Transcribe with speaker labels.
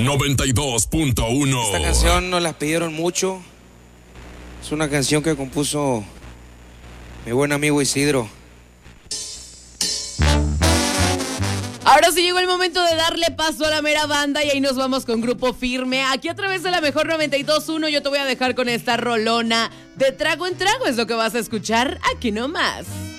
Speaker 1: 92.1.
Speaker 2: Esta canción nos la pidieron mucho. Es una canción que compuso mi buen amigo Isidro.
Speaker 3: Ahora sí llegó el momento de darle paso a la mera banda y ahí nos vamos con Grupo Firme. Aquí a través de la mejor 92.1 yo te voy a dejar con esta rolona de trago en trago. Es lo que vas a escuchar aquí nomás.